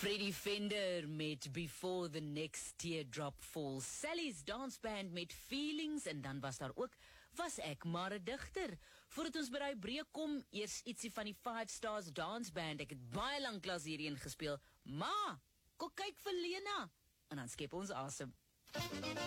Freddie Fender met Before the Next Teardrop Falls, Sally's dansband met Feelings, en dan was daar ook Was Ek Maar 'n Digter. Voordat ons by die breek kom, eers ietsie van die 5 Stars dansband. Ek het baie lank klas hierheen gespeel, maar kom kyk vir Lena, en dan skep ons asem.